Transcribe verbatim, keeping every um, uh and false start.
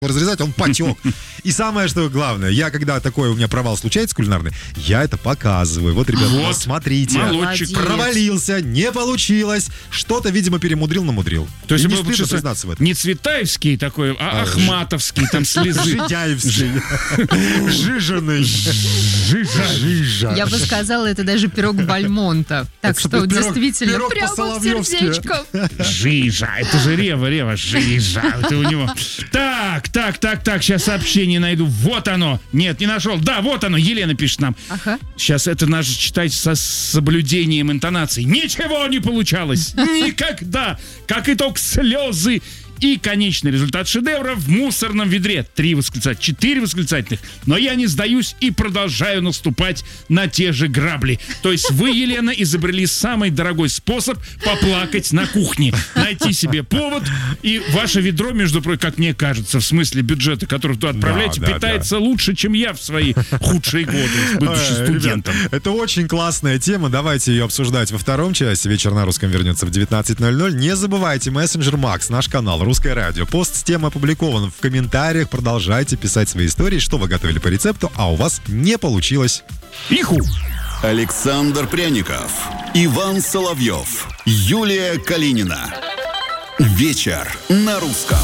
разрезать, он потек. И самое, что главное, я, когда такой у меня провал случается кулинарный, я это показываю. Вот, ребята, вот, смотрите. Молодчик. Провалился, не получилось. Что-то, видимо, перемудрил, намудрил. То есть, не вы стыдно признаться в этом. Не Цветаевский такой, а, а Ахматовский, там слезы. Жидяевский. Жиженый. Жижа. Жижа. Я бы сказала, это даже пирог Бальмонта. Так Это что пирог- действительно пирог прямо в по-соловьевски. сердечко. Жижа, это же Рева, Рева, жижа, это у него. Так, так, так, так, сейчас сообщение найду. Вот оно. Нет, не нашел. Да, вот оно. Елена пишет нам. Ага. Сейчас это надо читать со соблюдением интонации. Ничего не получалось. Никогда. Как итог, слезы. И конечный результат шедевра в мусорном ведре. Три восклицательных, четыре восклицательных. Но я не сдаюсь и продолжаю наступать на те же грабли. То есть вы, Елена, изобрели самый дорогой способ поплакать на кухне. Найти себе повод. И ваше ведро, между прочим, как мне кажется, в смысле бюджета, который вы туда отправляете, Да, да, питается лучше, чем я в свои худшие годы, будучи Ой, студентом. ребят, это очень классная тема. Давайте ее обсуждать во втором часе. Вечер на русском вернется в девятнадцать ноль ноль. Не забывайте, мессенджер Макс, наш канал Русское радио. Пост с темой опубликован в комментариях. Продолжайте писать свои истории, что вы готовили по рецепту, а у вас не получилось. Иху! Александр Пряников, Иван Соловьев, Юлия Калинина. Вечер на русском.